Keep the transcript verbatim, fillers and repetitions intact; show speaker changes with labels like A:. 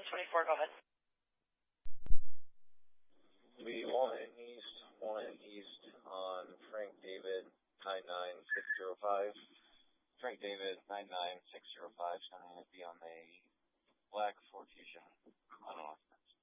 A: twenty-four, go ahead.
B: We want it east, want it east on Frank David, nine nine six zero five. Frank David, nine nine six zero five, going to be on the black Ford Fusion on offense.